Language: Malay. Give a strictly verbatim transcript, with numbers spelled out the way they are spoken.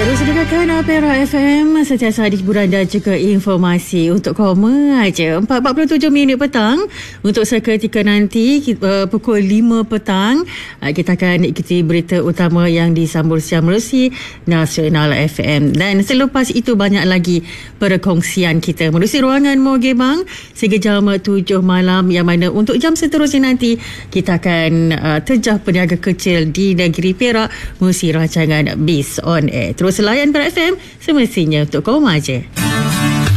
Terus dengarkan Perak F M, sentiasa ada hiburan dan juga informasi untuk koma aja. empat empat puluh tujuh minit petang untuk seketika nanti uh, pukul lima petang uh, kita akan ikuti berita utama yang disambung secara menerusi Nasional F M. Dan selepas itu banyak lagi perkongsian kita menerusi ruangan Mogebang sehingga jam tujuh malam, yang mana untuk jam seterusnya nanti kita akan uh, terjah peniaga kecil di negeri Perak mengisi rancangan Biz on Air. Terus layan Perak F M semestinya untuk koma aja.